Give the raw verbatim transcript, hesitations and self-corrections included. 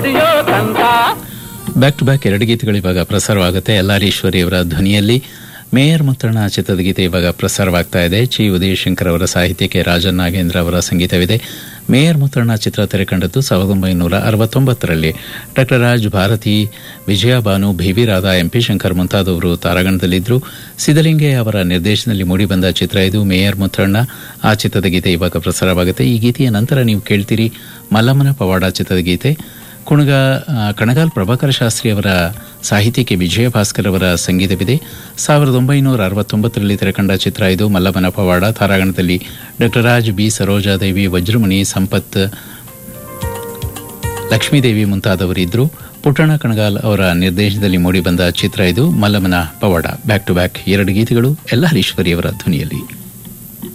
Back to back ಎರಡು ಗೀತೆಗಳು ಇವಾಗ ಪ್ರಸಾರವಾಗುತ್ತೆ. ಎಲ್ಲಾರೀಶ್ವರಿಯವರ ಧ್ವನಿಯಲ್ಲಿ ಮೇಯರ್ ಮುತ್ತಣ್ಣ ಚಿತ್ರದ ಗೀತೆ ಇವಾಗ ಪ್ರಸಾರವಾಗ್ತಾ ಇದೆ. ಚಿ ಉದಯಶಂಕರ್ ಅವರ ಸಾಹಿತ್ಯಕ್ಕೆ ರಾಜನ್ ನಾಗೇಂದ್ರ ಅವರ ಸಂಗೀತವಿದೆ. ಮೇಯರ್ ಮುತ್ತಣ್ಣ ಚಿತ್ರ ತೆರೆಕಂಡದ್ದು ಸಾವಿರದ ಒಂಬೈನೂರ ಅರವತ್ತೊಂಬತ್ತರಲ್ಲಿ. ಡಾಕ್ಟರ್ ರಾಜ್, ಭಾರತಿ, ವಿಜಯ ಬಾನು, ಭಿ ವಿ ರಾಧಾ, ಎಂಪಿ ಶಂಕರ್ ಮುಂತಾದವರು ತಾರಾಗಣದಲ್ಲಿದ್ದರು. ಸಿದ್ದಲಿಂಗಯ್ಯ ಅವರ ನಿರ್ದೇಶನದಲ್ಲಿ ಮೂಡಿಬಂದ ಚಿತ್ರ ಇದು ಮೇಯರ್ ಮುತ್ತಣ್ಣ. ಆ ಚಿತ್ರದ ಗೀತೆ ಇವಾಗ ಪ್ರಸಾರವಾಗುತ್ತೆ. ಈ ಗೀತೆಯ ನಂತರ ನೀವು ಕೇಳ್ತೀರಿ ಮಲ್ಲಮ್ಮನ ಪವಾಡ ಚಿತ್ರದ ಗೀತೆ. ಕುಣಗ ಕಣಗಾಲ್ ಪ್ರಭಾಕರ ಶಾಸ್ತ್ರಿ ಅವರ ಸಾಹಿತ್ಯಕ್ಕೆ ವಿಜಯ ಭಾಸ್ಕರ್ ಅವರ ಸಂಗೀತವಿದೆ. ಸಾವಿರದ ಒಂಬೈನೂರ ಅರವತ್ತೊಂಬತ್ತರಲ್ಲಿ ತೆರೆಕಂಡ ಚಿತ್ರ ಇದು ಮಲ್ಲಮ್ಮನ ಪವಾಡ. ತಾರಾಗಣದಲ್ಲಿ ಡಾಕ್ಟರ್ ರಾಜ್, ಬಿ ಸರೋಜಾದೇವಿ, ವಜ್ರಮುನಿ, ಸಂಪತ್, ಲಕ್ಷ್ಮೀದೇವಿ ಮುಂತಾದವರಿದ್ದರು. ಪುಟ್ಟಣ್ಣ ಕಣಗಾಲ್ ಅವರ ನಿರ್ದೇಶನದಲ್ಲಿ ಮೂಡಿಬಂದ ಚಿತ್ರ ಇದು ಮಲ್ಲಮ್ಮನ ಪವಾಡ. ಬ್ಯಾಕ್ ಟು ಬ್ಯಾಕ್ ಎರಡು ಗೀತೆಗಳು ಎಲ್ಲಾರೀಶ್ವರಿಯವರ ಧ್ವನಿಯಲ್ಲಿ.